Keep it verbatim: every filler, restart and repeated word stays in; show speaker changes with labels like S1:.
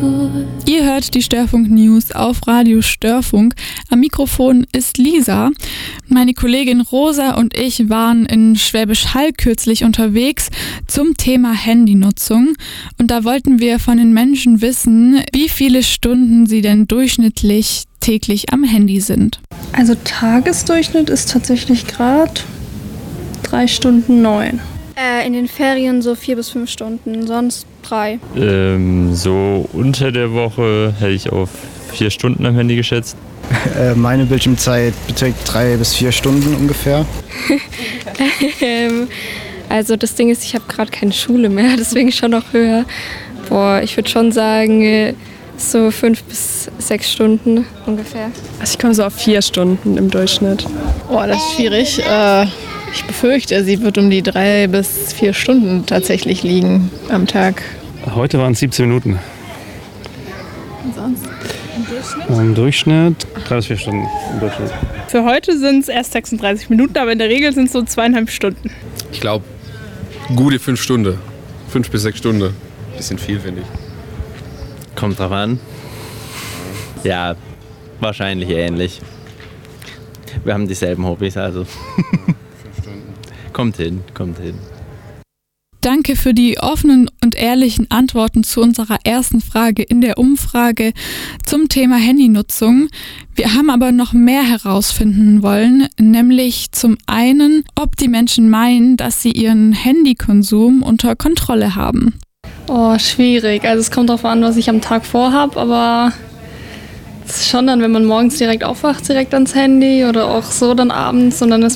S1: Ihr hört die Störfunk News auf Radio Störfunk. Am Mikrofon ist Lisa. Meine Kollegin Rosa und ich waren in Schwäbisch Hall kürzlich unterwegs zum Thema Handynutzung. Und da wollten wir von den Menschen wissen, wie viele Stunden sie denn durchschnittlich täglich am Handy sind.
S2: Also Tagesdurchschnitt ist tatsächlich gerade drei Stunden neun.
S3: Äh, in den Ferien so vier bis fünf Stunden, sonst drei.
S4: Ähm, so unter der Woche hätte ich auf vier Stunden am Handy geschätzt.
S5: Äh, meine Bildschirmzeit beträgt drei bis vier Stunden ungefähr.
S6: ähm, also das Ding ist, ich habe gerade keine Schule mehr, deswegen schon noch höher. Boah, ich würde schon sagen, so fünf bis sechs Stunden ungefähr.
S7: Also ich komme so auf vier Stunden im Durchschnitt.
S8: Oh, das ist schwierig. Äh, ich befürchte, sie wird um die drei bis vier Stunden tatsächlich liegen am Tag.
S9: Heute waren es siebzehn Minuten.
S8: Und sonst? Im Durchschnitt?
S9: Im Durchschnitt drei bis vier Stunden im Durchschnitt.
S10: Für heute sind es erst sechsunddreißig Minuten, aber in der Regel sind es so zweieinhalb Stunden.
S11: Ich glaube, gute fünf Stunden. Fünf bis sechs Stunden. Bisschen viel, finde ich.
S12: Kommt drauf an. Ja, wahrscheinlich ähnlich. Wir haben dieselben Hobbys, also. Kommt hin, kommt hin.
S1: Danke für die offenen und ehrlichen Antworten zu unserer ersten Frage in der Umfrage zum Thema Handynutzung. Wir haben aber noch mehr herausfinden wollen, nämlich zum einen, ob die Menschen meinen, dass sie ihren Handykonsum unter Kontrolle haben.
S2: Oh, schwierig. Also es kommt darauf an, was ich am Tag vorhab, aber es ist schon dann, wenn man morgens direkt aufwacht, direkt ans Handy oder auch so dann abends und dann ist